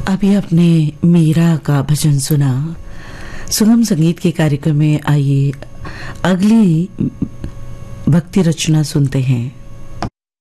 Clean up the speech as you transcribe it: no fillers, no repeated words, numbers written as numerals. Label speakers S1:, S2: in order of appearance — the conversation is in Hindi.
S1: अभी आपने मीरा का भजन सुना। सुगम संगीत के कार्यक्रम में आइए अगली भक्ति रचना सुनते हैं।